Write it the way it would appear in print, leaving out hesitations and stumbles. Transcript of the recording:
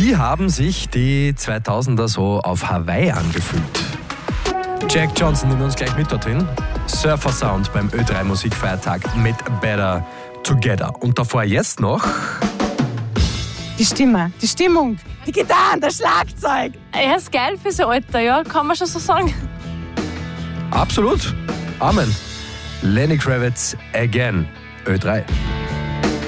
Wie haben sich die 2000er so auf Hawaii angefühlt? Jack Johnson nimmt uns gleich mit dorthin. Surfer Sound beim Ö3 Musikfeiertag mit Better Together. Und davor jetzt noch... Die Stimme, die Stimmung, die Gitarren, das Schlagzeug. Er ist geil für sein Alter, ja, kann man schon so sagen. Absolut. Amen. Lenny Kravitz again. Ö3.